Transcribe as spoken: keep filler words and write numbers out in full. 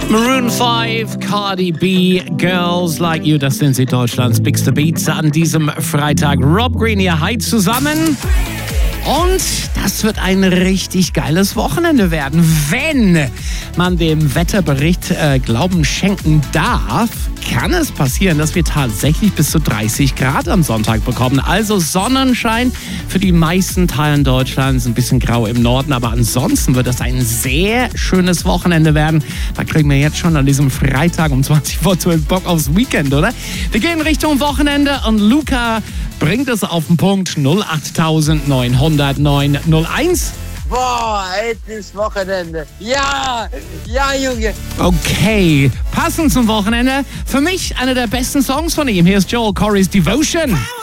Maroon five, Cardi B, Girls Like You, das sind sie, Deutschlands Bigste Beats an diesem Freitag. Rob Green hier, hi zusammen. Und das wird ein richtig geiles Wochenende werden, wenn man dem Wetterbericht äh, Glauben schenken darf. Kann es passieren, dass wir tatsächlich bis zu dreißig Grad am Sonntag bekommen. Also Sonnenschein für die meisten Teilen Deutschlands, ein bisschen grau im Norden, aber ansonsten wird es ein sehr schönes Wochenende werden. Da kriegen wir jetzt schon an diesem Freitag um zwanzig vor zwölf Bock aufs Weekend, oder? Wir gehen Richtung Wochenende und Luca bringt es auf den Punkt. null acht neun null null neun null eins. Boah, heute ist Wochenende. Ja, ja, Junge. Okay, passend zum Wochenende. Für mich einer der besten Songs von ihm. Hier ist Joel Corrys Devotion.